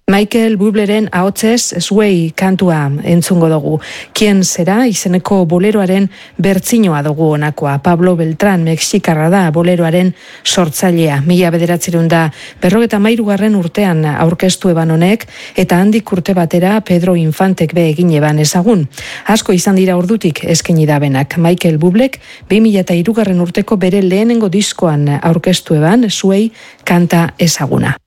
Michael Bubleren ahotsez Sway kantua entzungo dugu. Kien zera izeneko boleroaren bertsinoa dugu honakoa. Pablo Beltrán mexikarra da boleroaren sortzailea. 1953 urtean aurkeztu eban honek eta handik urte batera Pedro Infantek be egin eban ezagun. Asko izan dira ordutik eskaini da benak. Michael Bublek 2003 urteko bere lehenengo diskoan aurkeztu eban Sway kanta ezaguna.